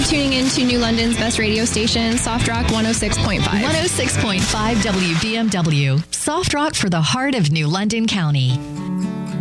Love tuning in to New London's best radio station, Soft Rock 106.5. 106.5 WBMW. Soft Rock for the heart of New London County.